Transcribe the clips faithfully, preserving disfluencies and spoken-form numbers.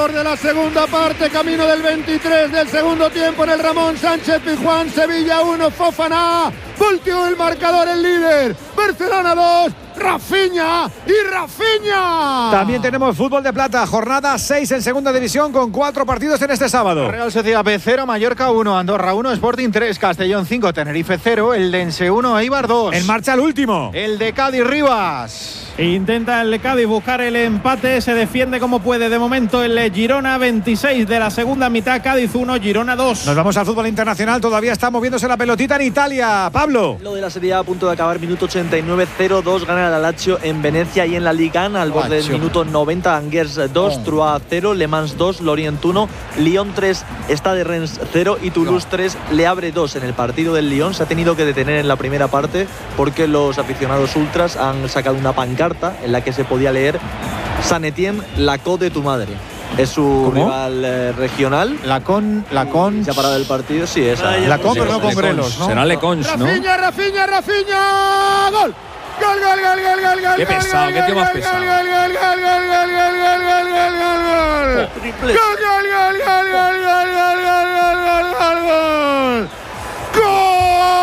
marcador de la segunda parte, camino del veintitrés del segundo tiempo en el Ramón Sánchez Pizjuán. Sevilla uno, Fofana. Volteó el marcador, el líder. Barcelona dos, Rafinha y Rafinha. También tenemos fútbol de plata, jornada seis en segunda división con cuatro partidos en este sábado. Real Sociedad B cero, Mallorca uno, Andorra uno, Sporting tres, Castellón cinco, Tenerife cero, el Dense uno, Eibar dos. En marcha el último. El de Cádiz Rivas. Intenta el Cádiz buscar el empate, se defiende como puede de momento el Girona, veintiséis de la segunda mitad, Cádiz uno, Girona dos. Nos vamos al fútbol internacional, todavía está moviéndose la pelotita en Italia. Pablo. Lo de la Serie A a punto de acabar, minuto ochenta y nueve, cero dos, gana la Lazio en Venecia y en la Liga al borde del minuto noventa, Angers dos, oh. Troyes cero, Le Mans dos, Lorient uno, Lyon tres, Stade Reims cero y Toulouse no. tres, Le Havre dos. En el partido del Lyon se ha tenido que detener en la primera parte porque los aficionados ultras han sacado una pancarta en la que se podía leer Saint-Étienne, la co de tu madre. Es su ¿Cómo? rival eh, regional. La con, la con. Se ha parado el partido, sí, esa. La con, pero no con Grelos, ¿no? Será Le Cons, ¿no? Rafinha, Rafinha, Rafinha. Gol. Gol, gol, gol, gol, gol, gol. Qué pesado, qué tío más pesado. Gol, gol, gol, gol, gol, gol, gol, gol, gol, gol, gol. Gol, gol, gol, gol, gol, gol, gol, gol, gol, gol. Gol.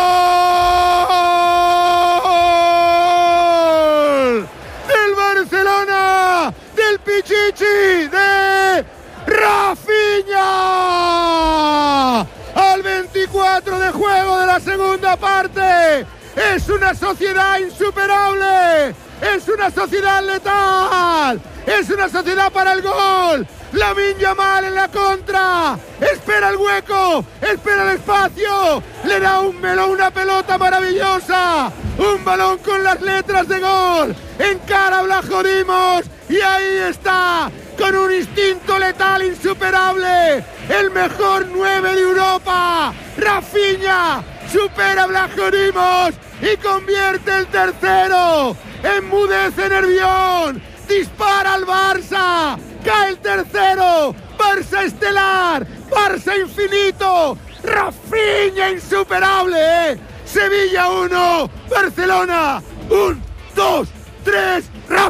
Pichichi de Rafinha al veinticuatro de juego de la segunda parte. Es una sociedad insuperable, es una sociedad letal, es una sociedad para el gol. Lamine Yamal en la contra, espera el hueco, espera el espacio, le da un melón, una pelota maravillosa, un balón con las letras de gol, encara a Blajodimos y ahí está, con un instinto letal insuperable, el mejor nueve de Europa, Rafinha, supera a Blajodimos y convierte el tercero, enmudece Nervión, dispara al Barça, cae el tercero, Barça estelar, Barça infinito, Rafinha insuperable, ¿eh? Sevilla uno, Barcelona, un, dos, tres,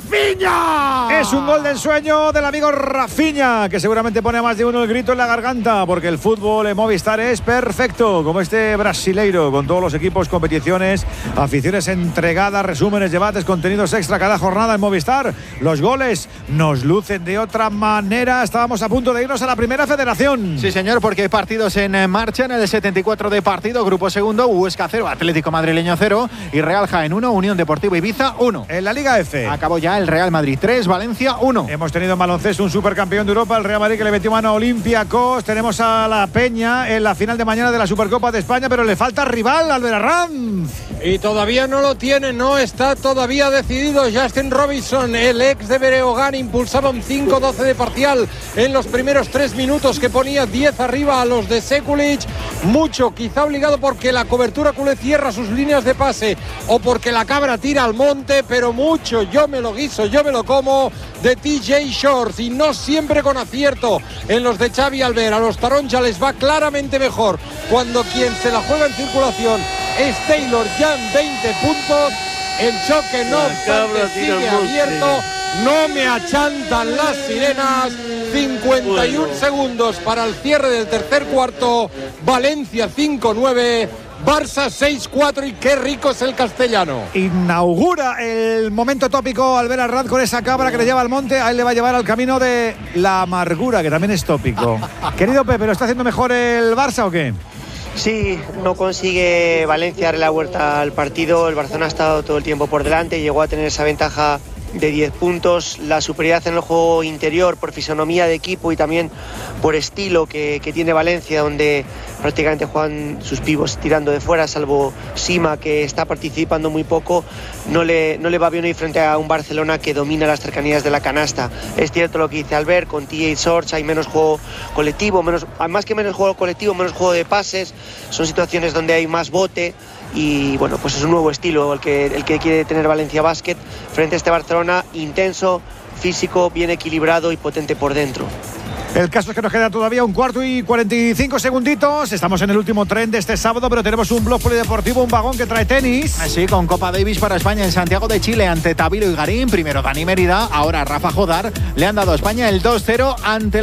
Rafinha. Es un gol de ensueño del amigo Rafinha, que seguramente pone a más de uno el grito en la garganta, porque el fútbol en Movistar es perfecto, como este brasileiro, con todos los equipos, competiciones, aficiones entregadas, resúmenes, debates, contenidos extra cada jornada en Movistar. Los goles nos lucen de otra manera. Estábamos a punto de irnos a la primera federación. Sí, señor, porque hay partidos en marcha en el setenta y cuatro de partido, grupo segundo, Huesca cero, Atlético Madrileño cero y Real Jaén uno, Unión Deportiva Ibiza uno. En la Liga F acabó ya el Real Madrid tres, Valencia uno. Hemos tenido en baloncesto un supercampeón de Europa, el Real Madrid, que le metió mano a Olympiacos. Tenemos a la Peña en la final de mañana de la Supercopa de España, pero le falta rival, Albert Arranz. Y todavía no lo tiene, no está todavía decidido. Justin Robinson, el ex de Breogán, impulsaba un cinco doce de parcial en los primeros tres minutos, que ponía diez arriba a los de Sekulic. Mucho, quizá obligado porque la cobertura culé cierra sus líneas de pase o porque la cabra tira al monte, pero mucho, yo me lo guiso, yo me lo como, de T J Shorts, y no siempre con acierto en los de Xavi Albert. A los Taronja les va claramente mejor cuando quien se la juega en circulación es Taylor, ya en veinte puntos. El choque no obstante sigue abierto, no me achantan las sirenas. cincuenta y uno segundos para el cierre del tercer cuarto. Valencia cinco nueve, Barça seis cuatro, y qué rico es el castellano. Inaugura el momento tópico Albert Arranz con esa cabra que le lleva al monte. A él le va a llevar al camino de la amargura, que también es tópico. Querido Pepe, ¿lo está haciendo mejor el Barça o qué? Sí, no consigue Valencia darle la vuelta al partido. El Barcelona ha estado todo el tiempo por delante, llegó a tener esa ventaja de diez puntos, la superioridad en el juego interior por fisonomía de equipo y también por estilo que, que tiene Valencia, donde prácticamente juegan sus pibos tirando de fuera, salvo Sima, que está participando muy poco. No le, no le va bien hoy frente a un Barcelona que domina las cercanías de la canasta. Es cierto lo que dice Albert, con T J Shorts hay menos juego colectivo, menos, más que menos juego colectivo, menos juego de pases, son situaciones donde hay más bote. Y bueno, pues es un nuevo estilo el que, el que quiere tener Valencia Basket frente a este Barcelona intenso, físico, bien equilibrado y potente por dentro. El caso es que nos queda todavía un cuarto y cuarenta y cinco segunditos. Estamos en el último tren de este sábado, pero tenemos un blog polideportivo, un vagón que trae tenis. Así, con Copa Davis para España en Santiago de Chile ante Tavilo y Garín. Primero Dani Mérida, ahora Rafa Jodar. Le han dado a España el dos cero ante